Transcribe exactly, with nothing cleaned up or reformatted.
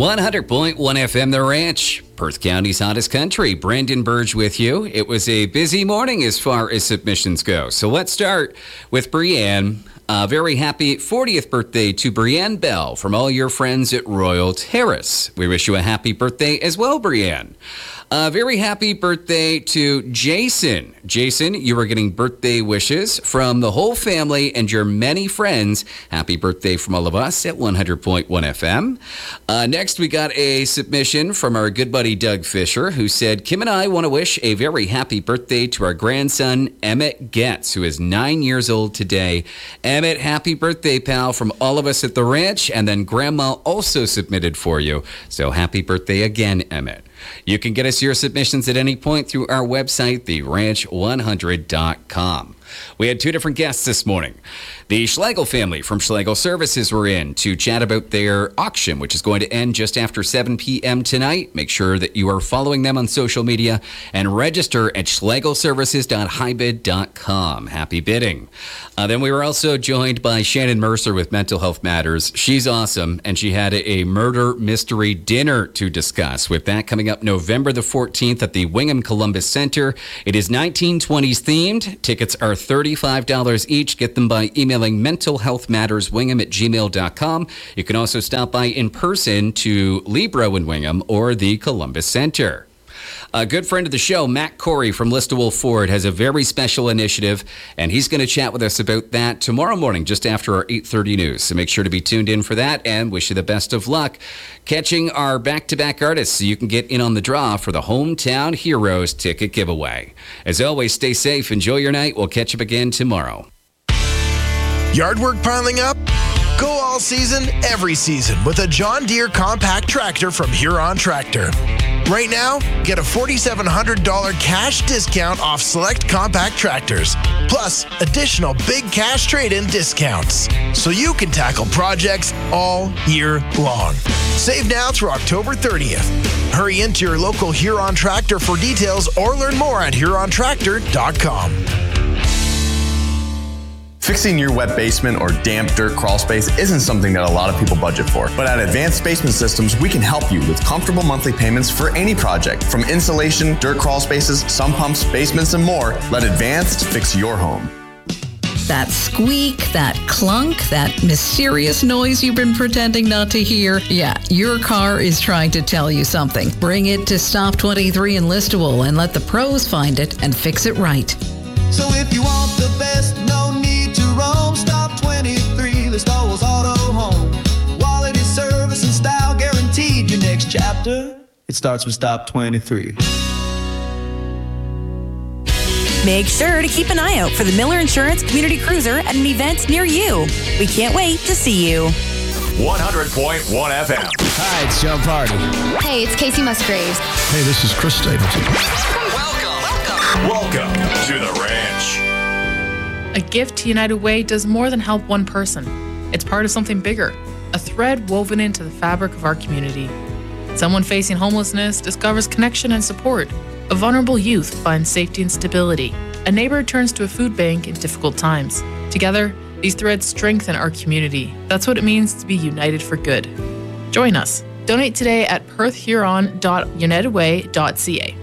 one hundred point one F M The Ranch, Perth County's hottest country. Brandon Burge with you. It was a busy morning as far as submissions go. So let's start with Brianne. A very happy fortieth birthday to Brianne Bell from all your friends at Royal Terrace. We wish you a happy birthday as well, Brianne. A very happy birthday to Jason. Jason, you are getting birthday wishes from the whole family and your many friends. Happy birthday from all of us at one hundred point one F M. Uh, next, we got a submission from our good buddy Doug Fisher, who said, Kim and I want to wish a very happy birthday to our grandson, Emmett Getz, who is nine years old today. Emmett, happy birthday, pal, from all of us at the ranch. And then Grandma also submitted for you. So happy birthday again, Emmett. You can get us your submissions at any point through our website, the ranch one hundred dot com. We had two different guests this morning. The Schlegel family from Schlegel Services were in to chat about their auction, which is going to end just after seven p.m. tonight. Make sure that you are following them on social media and register at schlegel services dot high bid dot com. Happy bidding. Uh, then we were also joined by Shannon Mercer with Mental Health Matters. She's awesome, and she had a murder mystery dinner to discuss, with that coming up November the fourteenth at the Wingham Columbus Center. It is nineteen twenties themed. Tickets are thirty-five dollars each. Get them by emailing mental health matters wingham at gmail dot com. You can also stop by in person to Libro in Wingham or the Columbus Center. A good friend of the show, Matt Corey from Listowel Ford, has a very special initiative, and he's going to chat with us about that tomorrow morning just after our eight thirty news. So make sure to be tuned in for that, and wish you the best of luck catching our back-to-back artists so you can get in on the draw for the Hometown Heroes ticket giveaway. As always, stay safe. Enjoy your night. We'll catch up again tomorrow. Yard work piling up? Go all season, every season with a John Deere compact tractor from Huron Tractor. Right now, get a four thousand seven hundred dollars cash discount off select compact tractors, plus additional big cash trade-in discounts, so you can tackle projects all year long. Save now through October thirtieth. Hurry into your local Huron Tractor for details or learn more at huron tractor dot com. Fixing your wet basement or damp dirt crawl space isn't something that a lot of people budget for. But at Advanced Basement Systems, we can help you with comfortable monthly payments for any project. From insulation, dirt crawl spaces, sump pumps, basements, and more, let Advanced fix your home. That squeak, that clunk, that mysterious noise you've been pretending not to hear. Yeah, your car is trying to tell you something. Bring it to Stop twenty-three in Listowel and let the pros find it and fix it right. So if you want the best, no need to roam. Stop twenty-three, Listowel's Auto Home. Quality, service, and style guaranteed. Your next chapter, it starts with Stop twenty-three. Make sure to keep an eye out for the Miller Insurance Community Cruiser at an event near you. We can't wait to see you. one hundred point one F M. Hi, it's Joe Party. Hey, it's Casey Musgraves. Hey, this is Chris Stapleton. Welcome, welcome, welcome to the ranch. A gift to United Way does more than help one person. It's part of something bigger, a thread woven into the fabric of our community. Someone facing homelessness discovers connection and support. A vulnerable youth finds safety and stability. A neighbor turns to a food bank in difficult times. Together, these threads strengthen our community. That's what it means to be united for good. Join us. Donate today at perth huron dot united way dot c a.